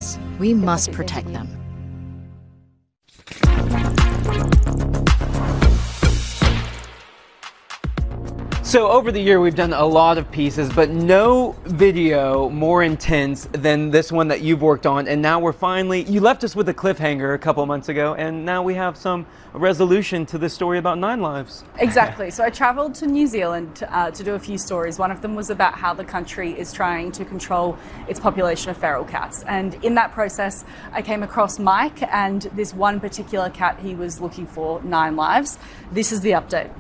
cats. We must protect them. So over the year, we've done a lot of pieces, but no video more intense than this one that you've worked on. And now we're finally, you left us with a cliffhanger a couple months ago, and now we have some resolution to this story about 9 lives. Exactly. So I traveled to New Zealand to do a few stories. One of them was about how the country is trying to control its population of feral cats. And in that process, I came across Mike and this one particular cat he was looking for 9 lives. This is the update.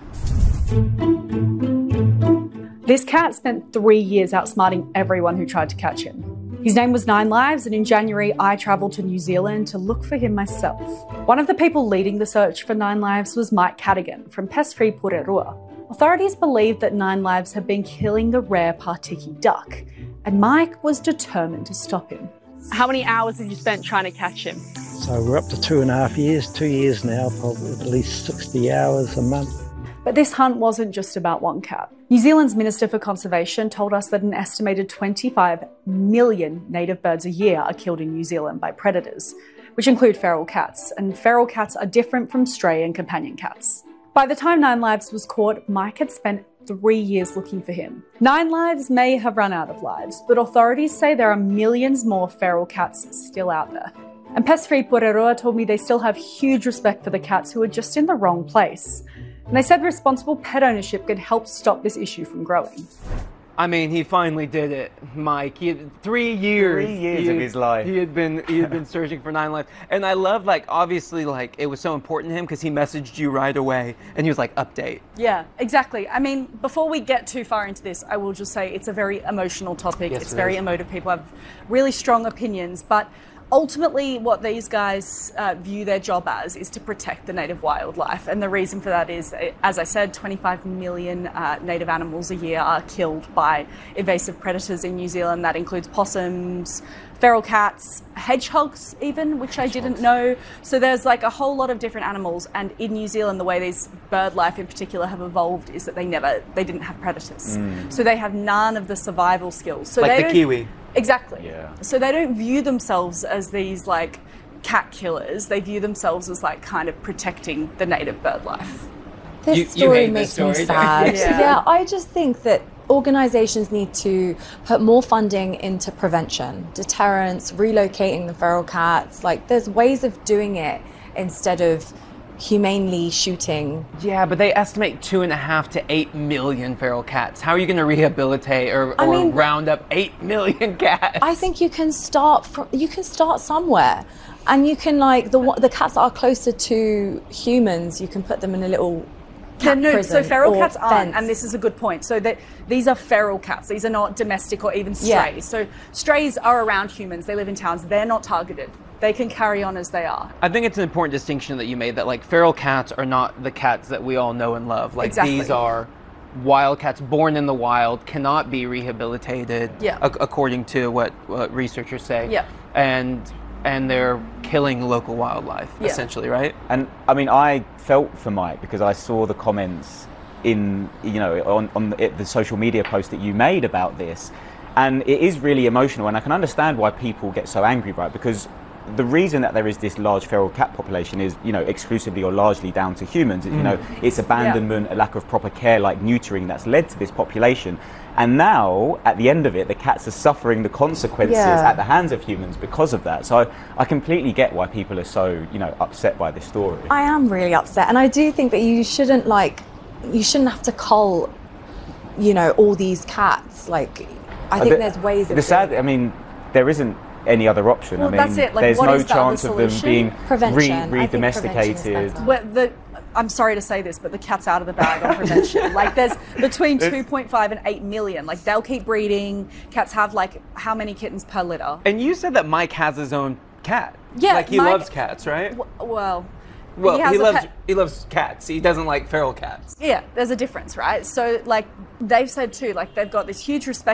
This cat spent 3 years outsmarting everyone who tried to catch him. His name was 9 Lives, and in January I travelled to New Zealand to look for him myself. One of the people leading the search for 9 Lives was Mike Cadigan from Pest Free Purerua. Authorities believed that 9 Lives had been killing the rare Partiki duck, and Mike was determined to stop him. How many hours have you spent trying to catch him? So we're up to 2.5 years, 2 years now, probably at least 60 hours a month. But this hunt wasn't just about one cat. New Zealand's Minister for Conservation told us that an estimated 25 million native birds a year are killed in New Zealand by predators, which include feral cats, and feral cats are different from stray and companion cats. By the time 9 Lives was caught, Mike had spent 3 years looking for him. 9 Lives may have run out of lives, but authorities say there are millions more feral cats still out there. And Pest Free Purerua told me they still have huge respect for the cats who are just in the wrong place. And they said responsible pet ownership could help stop this issue from growing. I mean, he finally did it, Mike. He had 3 years. 3 years of his life. He had been searching for 9 lives. And I love, like, obviously, like, it was so important to him because he messaged you right away and he was like, update. Yeah, exactly. I mean, before we get too far into this, I will just say it's a very emotional topic. Yes, it's very emotive. People have really strong opinions, but ultimately, what these guys view their job as is to protect the native wildlife. And the reason for that is, as I said, 25 million native animals a year are killed by invasive predators in New Zealand. That includes possums, feral cats, hedgehogs even, which I didn't know. So there's like a whole lot of different animals. And in New Zealand, the way these bird life in particular have evolved is that they didn't have predators. So they have none of the survival skills. So like the kiwi. Exactly. Yeah. So they don't view themselves as these like cat killers. They view themselves as like kind of protecting the native bird life. This story makes me sad. Yeah, I just think that organisations need to put more funding into prevention, deterrence, relocating the feral cats. Like, there's ways of doing it instead of humanely shooting. Yeah, but they estimate 2.5 to 8 million feral cats. How are you going to rehabilitate or round up 8 million cats? I think you can start somewhere, and you can, like, the cats that are closer to humans, you can put them in a little prison. So feral cats aren't, and this is a good point. So that these are feral cats. These are not domestic or even strays. Yeah. So strays are around humans. They live in towns. They're not targeted. They can carry on as they are. I think it's an important distinction that you made, that like feral cats are not the cats that we all know and love. Like these are wild cats born in the wild, cannot be rehabilitated, according to what researchers say. Yeah. And they're killing local wildlife, essentially, right? And I mean, I felt for Mike because I saw the comments in, on the social media post that you made about this. And it is really emotional, and I can understand why people get so angry, right? Because the reason that there is this large feral cat population is, exclusively or largely down to humans. It's abandonment, a lack of proper care, like neutering, that's led to this population. And now, at the end of it, the cats are suffering the consequences at the hands of humans because of that. So I completely get why people are so, upset by this story. I am really upset, and I do think that you shouldn't have to cull, all these cats. Like, I think there's ways of there isn't any other option. Well, that's it. Like, there's no is chance of them being re-domesticated. I'm sorry to say this, but the cat's out of the bag on prevention. Like, there's between 2.5 and 8 million. Like, they'll keep breeding. Cats have, like, how many kittens per litter? And you said that Mike has his own cat. Yeah. Like, he loves cats, right? Well, he loves cats. He doesn't like feral cats. Yeah, there's a difference, right? So, like, they've said too, like, they've got this huge respect